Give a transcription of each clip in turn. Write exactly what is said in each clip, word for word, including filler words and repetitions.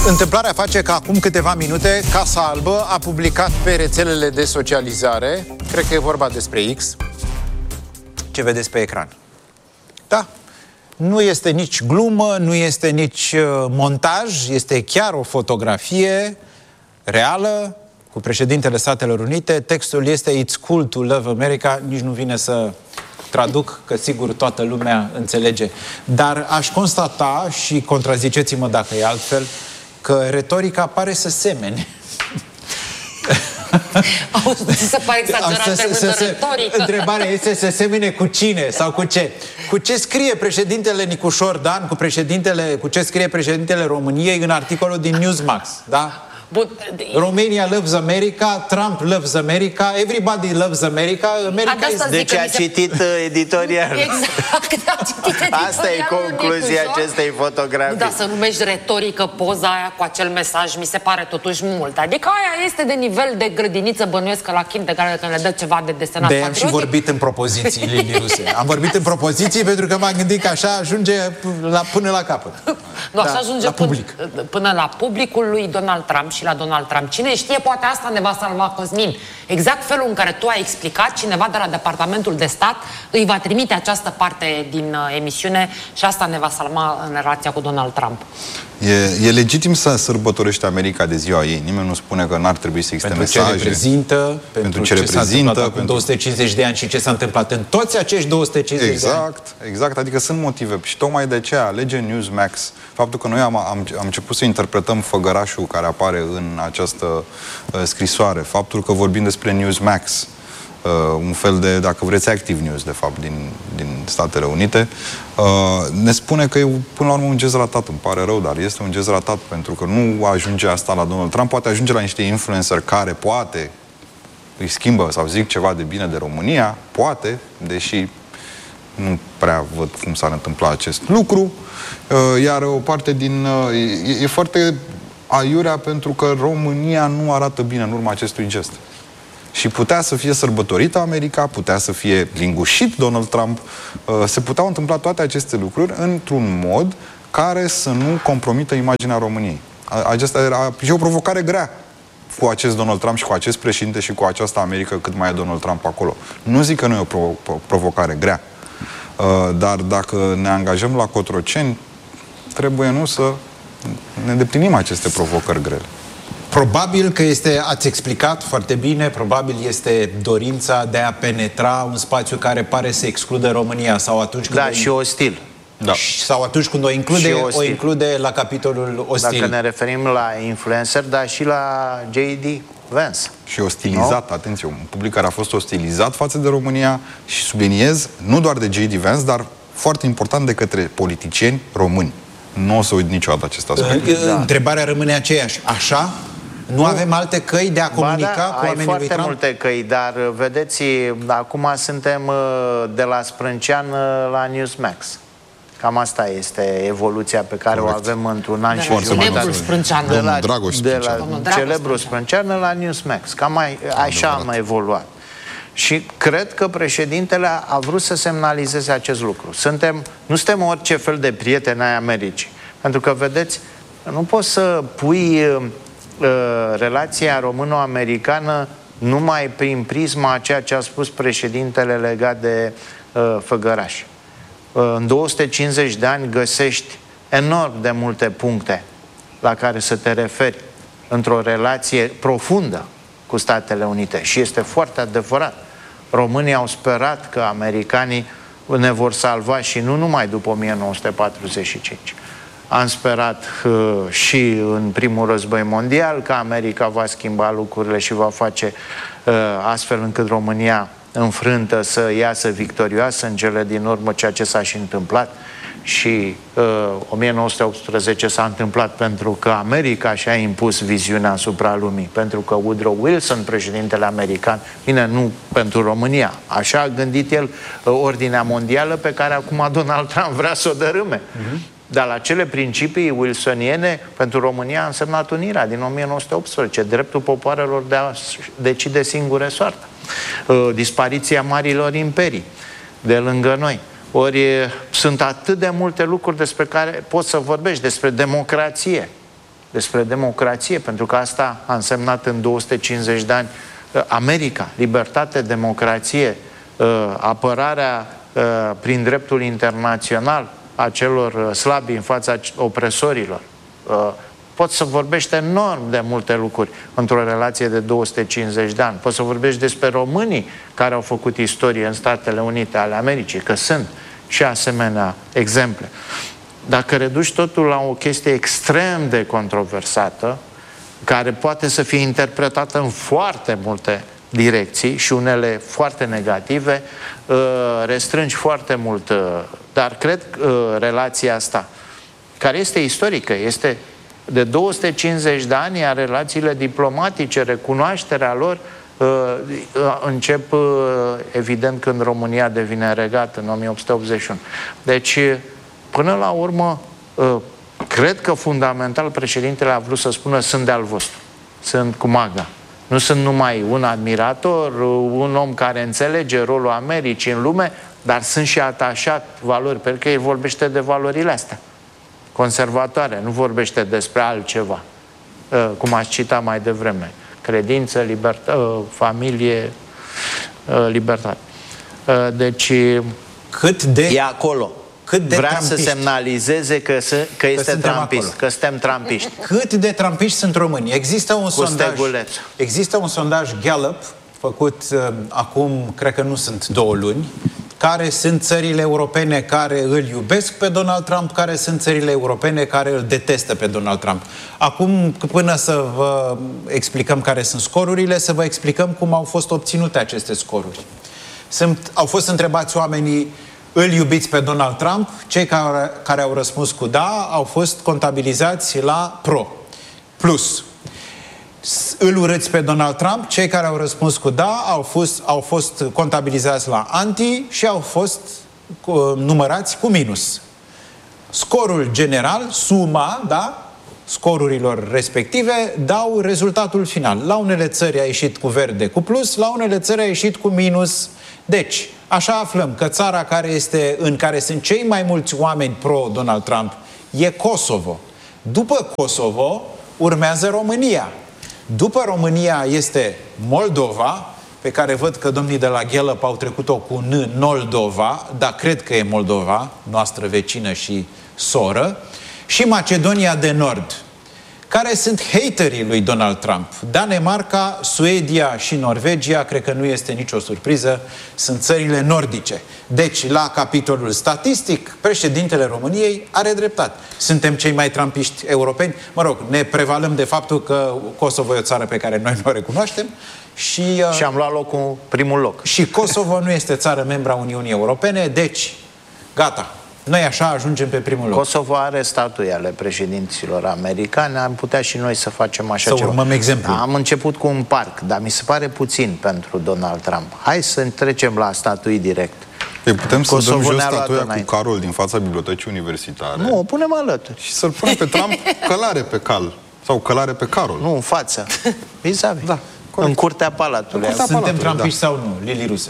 Întâmplarea face că acum câteva minute Casa Albă a publicat pe rețelele de socializare, cred că e vorba despre X, ce vedeți pe ecran. Da, nu este nici glumă, nu este nici montaj, este chiar o fotografie reală cu președintele Statelor Unite. Textul este It's cool to love America, nici nu vine să traduc, că sigur toată lumea înțelege. Dar aș constata, și contraziceți-mă dacă e altfel, că retorica pare să semene. Auzi, se pare exagerat termenul retorică. Întrebarea este să semene cu cine sau cu ce? Cu ce scrie președintele Nicușor Dan, cu, președintele, cu ce scrie președintele României în articolul din Newsmax, da? Bun. Romania loves America, Trump loves America, everybody loves America, America is... Deci a citit editorial. Exact, a citit editorial. Asta e concluzia acestei fotografii. Da, să numești retorică poza aia cu acel mesaj, mi se pare totuși mult. Adică aia este de nivel de grădiniță, bănuiesc că la kindergarten când le dă ceva de desenat de am și vorbit în propoziții, Lili Ruse. Am vorbit în propoziții pentru că m-am gândit că așa ajunge la, până la capăt. Nu, așa da, ajunge la până, public. până la publicul lui Donald Trump și la Donald Trump. Cine știe, poate asta ne va salva, Cosmin. Exact felul în care tu ai explicat, cineva de la Departamentul de Stat îi va trimite această parte din uh, emisiune și asta ne va salva în relația cu Donald Trump. E, e legitim să sărbătorești America de ziua ei. Nimeni nu spune că n-ar trebui să existe pentru mesaje. Ce reprezintă, pentru, pentru ce, ce reprezintă, s-a pentru două sute cincizeci de ani și ce s-a întâmplat în toți acești două sute cincizeci exact, de ani. Exact, adică sunt motive. Și tocmai de aceea alege Newsmax. Faptul că noi am, am, am început să interpretăm făgărașul care apare în această uh, scrisoare. Faptul că vorbim despre Newsmax, Uh, un fel de, dacă vreți, Active News, de fapt, din, din Statele Unite, uh, ne spune că e, până la urmă, un gest ratat. Îmi pare rău, dar este un gest ratat, pentru că nu ajunge asta la Donald Trump, poate ajunge la niște influencer care poate îi schimbă sau zic ceva de bine de România, poate, deși nu prea văd cum s-ar întâmpla acest lucru, uh, iar o parte din... Uh, e, e foarte aiurea pentru că România nu arată bine în urma acestui gest. Și putea să fie sărbătorită America, putea să fie lingușit Donald Trump, se puteau întâmpla toate aceste lucruri într-un mod care să nu compromită imaginea României. Aceasta era și o provocare grea cu acest Donald Trump și cu acest președinte și cu această America cât mai e Donald Trump acolo. Nu zic că nu e o provo provocare grea, dar dacă ne angajăm la Cotroceni, trebuie nu să ne îndeplinim aceste provocări grele. Probabil că este, ați explicat foarte bine, probabil este dorința de a penetra un spațiu care pare să exclude România sau atunci când da, o, și ostil. Da. Sau atunci când o include, o include la capitolul ostil. Dacă ne referim la influencer, dar și la J D Vance. Și ostilizat, no? Atenție, un public care a fost ostilizat față de România și subliniez, nu doar de J D Vance, dar foarte important de către politicieni români. Nu o să uit niciodată acest aspect. Da. Întrebarea rămâne aceeași. Așa? Nu, nu avem alte căi de a comunica ba da, cu ai oamenii foarte lui Trump? multe căi, dar vedeți, acum suntem de la Sprâncean la Newsmax. Cam asta este evoluția pe care Correct. o avem într-un an de și jumătate. De la, de la celebrul Sprâncean la Newsmax. Cam mai, așa am evoluat. Și cred că președintele a vrut să semnalizeze acest lucru. Suntem, nu suntem orice fel de prieteni ai Americii. Pentru că, vedeți, nu poți să pui uh, relația româno-americană numai prin prisma a ceea ce a spus președintele legat de uh, Făgăraș. Uh, în două sute cincizeci de ani găsești enorm de multe puncte la care să te referi într-o relație profundă cu Statele Unite. Și este foarte adevărat. Românii au sperat că americanii ne vor salva și nu numai după o mie nouă sute patruzeci și cinci. Am sperat uh, și în primul război mondial că America va schimba lucrurile și va face uh, astfel încât România înfrântă să iasă victorioasă în cele din urmă, ceea ce s-a și întâmplat. Și uh, o mie nouă sute optsprezece s-a întâmplat pentru că America și-a impus viziunea asupra lumii, pentru că Woodrow Wilson, președintele american, bine, nu pentru România, așa a gândit el uh, ordinea mondială pe care acum Donald Trump vrea să o dărâme. Uh-huh. Dar la cele principii wilsoniene, pentru România a însemnat unirea din o mie nouă sute optsprezece, dreptul popoarelor de a decide singure soarta, uh, dispariția marilor imperii de lângă noi. Ori sunt atât de multe lucruri despre care poți să vorbești, despre democrație. despre democrație, pentru că asta a însemnat în două sute cincizeci de ani America, libertate, democrație, apărarea prin dreptul internațional a celor slabi în fața opresorilor. Poți să vorbești enorm de multe lucruri într-o relație de două sute cincizeci de ani. Poți să vorbești despre românii care au făcut istorie în Statele Unite ale Americii, că sunt și asemenea exemple. Dacă reduci totul la o chestie extrem de controversată, care poate să fie interpretată în foarte multe direcții și unele foarte negative, restrângi foarte mult. Dar cred că relația asta, care este istorică, este de două sute cincizeci de ani, iar relațiile diplomatice, recunoașterea lor, încep evident când România devine regat în o mie opt sute optzeci și unu. Deci, până la urmă, cred că fundamental președintele a vrut să spună: sunt de-al vostru, sunt cu Magda. Nu sunt numai un admirator, un om care înțelege rolul Americii în lume, dar sunt și atașat valori, pentru că el vorbește de valorile astea conservatoare, nu vorbește despre altceva, cum ați citat mai devreme: credință, libertate, familie, libertate. Deci cât de... e acolo. Cât de vrea trampiști. să semnalizeze că, se, că este suntem trampist, acolo. că suntem trampiști. Cât de trampiști sunt români? Există un sondaj, steguleț. există un sondaj Gallup făcut uh, acum, cred că nu sunt două luni, care sunt țările europene care îl iubesc pe Donald Trump, care sunt țările europene care îl detestă pe Donald Trump. Acum, până să vă explicăm care sunt scorurile, să vă explicăm cum au fost obținute aceste scoruri. Sunt, au fost întrebați oamenii: îl iubiți pe Donald Trump? Cei care, care au răspuns cu da au fost contabilizați la pro. Plus, îl urâți pe Donald Trump? Cei care au răspuns cu da au fost, au fost contabilizați la anti și au fost cu, numărați cu minus. Scorul general, suma, da, scorurilor respective, dau rezultatul final. La unele țări a ieșit cu verde cu plus, la unele țări a ieșit cu minus. Deci, așa aflăm că țara care este, în care sunt cei mai mulți oameni pro-Donald Trump e Kosovo. După Kosovo urmează România. După România este Moldova, pe care văd că domnii de la Gallup au trecut-o cu N, Moldova, dar cred că e Moldova, noastră vecină și soră, și Macedonia de Nord, care sunt haterii lui Donald Trump. Danemarca, Suedia și Norvegia, cred că nu este nicio surpriză, sunt țările nordice. Deci, la capitolul statistic, președintele României are dreptate. Suntem cei mai trumpiști europeni. Mă rog, ne prevalăm de faptul că Kosovo e o țară pe care noi nu o recunoaștem și... Uh, și am luat locul, primul loc. Și Kosovo nu este țară membra Uniunii Europene, deci, gata. Noi așa ajungem pe primul loc. Kosovo are statui ale președinților americani, am putea și noi să facem așa să ceva. Să urmăm exemplu. Am început cu un parc, dar mi se pare puțin pentru Donald Trump. Hai să trecem la statui direct. Păi putem să Kosovo dăm jos ne-a luat statuia cu înainte. Carol din fața bibliotecii universitare. Nu, o punem alături. Și să-l punem pe Trump călare pe cal. Sau călare pe Carol. Nu, în față. Vis-a-vis. Da, în curtea palatului. În curtea Suntem palatului, trampiști da. sau nu, Lili Ruse?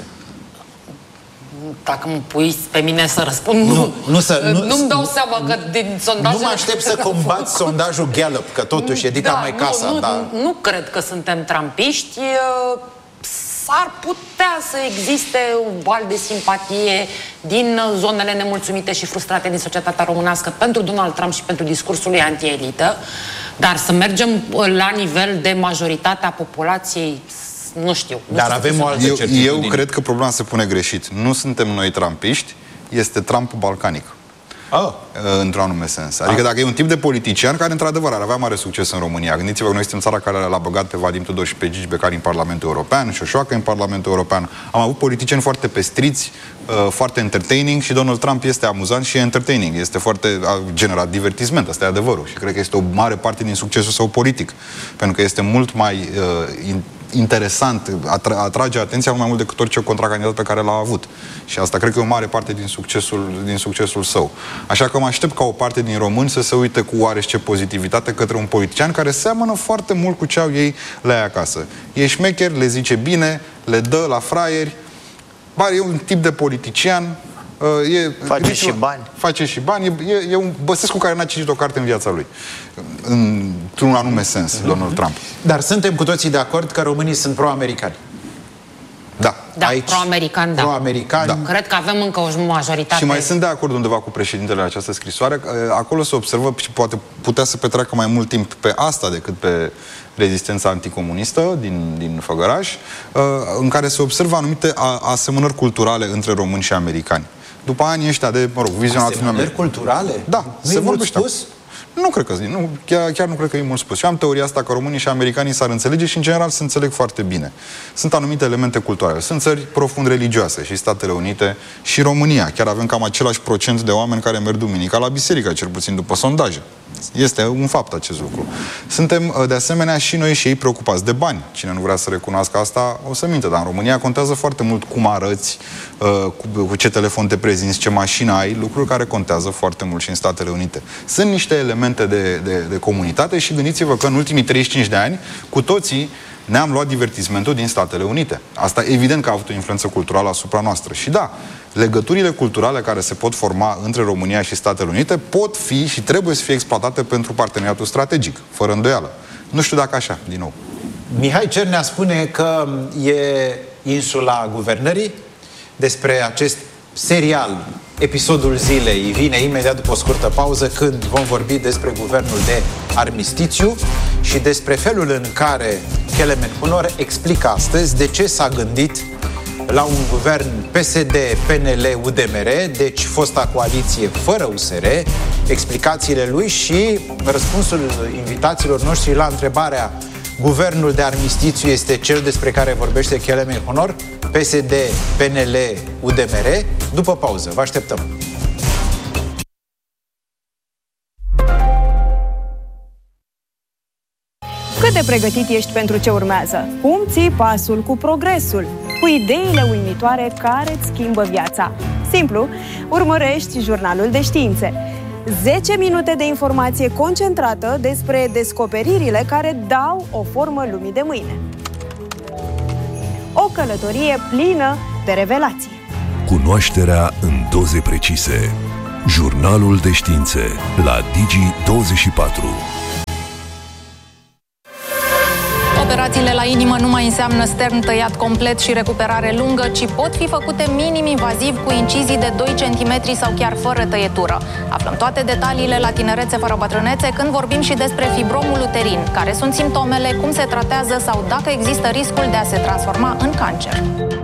Dacă mă pui pe mine să răspund, nu. Nu, nu să, nu, Nu-mi dau seama că din sondajele... Nu mă aștept să combați sondajul Gallup, că totuși Edita da, mai casa, nu, dar... nu, nu cred că suntem trampiști. S-ar putea să existe un val de simpatie din zonele nemulțumite și frustrate din societatea românească pentru Donald Trump și pentru discursul lui anti-elită, dar să mergem la nivel de majoritatea populației, nu știu. Nu Dar știu avem o altă Eu, certitudine. eu cred că problema se pune greșit. Nu suntem noi trampiști, este Trumpul balcanic. Oh. Într-un anume sens. Adică dacă e un tip de politician care, într-adevăr, ar avea mare succes în România. Gândiți-vă că noi suntem țara care l-a băgat pe Vadim Tudor și pe Gigi Becali în Parlamentul European, Șoșoacă în Parlamentul European. Am avut politicieni foarte pestriți, foarte entertaining și Donald Trump este amuzant și entertaining. Este foarte a generat divertisment, asta e adevărul. Și cred că este o mare parte din succesul său politic. Pentru că este mult mai uh, interesant, atra atrage atenția mai mult decât orice contracandidat pe care l-a avut. Și asta cred că e o mare parte din succesul, din succesul său. Așa că mă aștept ca o parte din români să se uite cu oarește pozitivitate către un politician care seamănă foarte mult cu ce au ei la ei acasă. E șmecher, le zice bine, le dă la fraieri. Bar, e un tip de politician E, face și bani. Face și bani. E, e un Băsescu care n-a citit o carte în viața lui. Într-un anume sens, uh-huh. Donald Trump. Dar suntem cu toții de acord că românii sunt pro-americani. Da. Da, pro-american, da. Pro-american. Da. Cred că avem încă o majoritate. Și mai sunt de acord undeva cu președintele la această scrisoare. Acolo se observă și poate putea să petreacă mai mult timp pe asta decât pe rezistența anticomunistă din, din Făgăraș, în care se observă anumite asemănări culturale între români și americani. După anii ăștia de, mă rog, vizionat asemănări culturale? Da, nu se e mult vorbește. spus? Nu cred că nu, chiar, chiar nu cred că e mult spus. Și am teoria asta că românii și americanii s-ar înțelege și în general se înțeleg foarte bine. Sunt anumite elemente culturale. Sunt țări profund religioase și Statele Unite și România. Chiar avem cam același procent de oameni care merg duminica la biserică, cel puțin după sondaje. Este un fapt acest lucru. Suntem de asemenea și noi și ei preocupați de bani. Cine nu vrea să recunoască asta o să minte, dar în România contează foarte mult cum arăți, cu ce telefon te prezinți, ce mașină ai, lucruri care contează foarte mult și în Statele Unite. Sunt niște elemente de, de, de comunitate și gândiți-vă că în ultimii treizeci și cinci de ani cu toții ne-am luat divertismentul din Statele Unite. Asta evident că a avut o influență culturală asupra noastră. Și da, legăturile culturale care se pot forma între România și Statele Unite pot fi și trebuie să fie exploatate pentru parteneriatul strategic, fără îndoială. Nu știu dacă așa, din nou. Mihai Cernea spune că e insula guvernării. Despre acest serial, episodul zilei, vine imediat după o scurtă pauză, când vom vorbi despre guvernul de armistițiu și despre felul în care Kelemen Hunor explică astăzi de ce s-a gândit la un guvern P S D, P N L, U D M R, deci fosta coaliție fără U S R, explicațiile lui și răspunsul invitațiilor noștri la întrebarea: guvernul de armistițiu este cel despre care vorbește Kelemen Hunor? P S D, P N L, U D M R? După pauză, vă așteptăm. Cât de pregătit ești pentru ce urmează? Cum ții pasul cu progresul? Cu ideile uimitoare care îți schimbă viața? Simplu, urmărești Jurnalul de Științe. zece minute de informație concentrată despre descoperirile care dau o formă lumii de mâine. O călătorie plină de revelații. Cunoașterea în doze precise. Jurnalul de Științe la Digi douăzeci și patru. Operațiile la inimă nu mai înseamnă stern tăiat complet și recuperare lungă, ci pot fi făcute minim-invaziv cu incizii de doi centimetri sau chiar fără tăietură. Aflăm toate detaliile la Tinerețe fără bătrânețe când vorbim și despre fibromul uterin, care sunt simptomele, cum se tratează sau dacă există riscul de a se transforma în cancer.